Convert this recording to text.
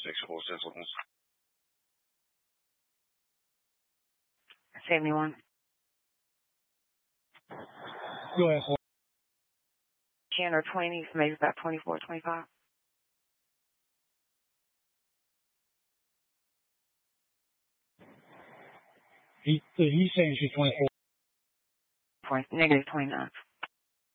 6-4 seconds. 71. Go ahead. 10 or 20, so maybe about 24, 25. He's saying she's 24. Negative 29.